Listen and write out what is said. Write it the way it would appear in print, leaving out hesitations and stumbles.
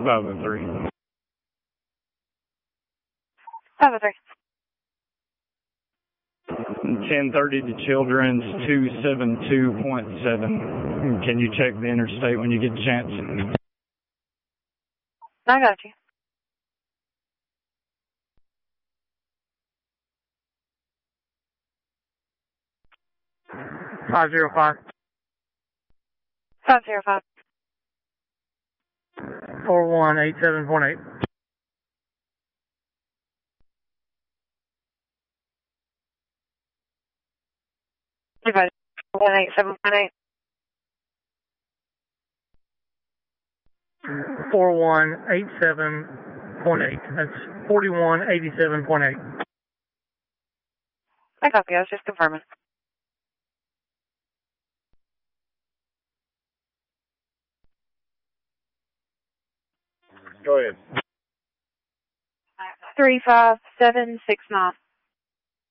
503. 503. 1030 to Children's 272.7. Can you check the interstate when you get a chance? I got you. 505. 505. 4187.8. Okay. 187.8. 4187.8. That's 4187.8. I copy. I was just confirming. Go ahead. 35769.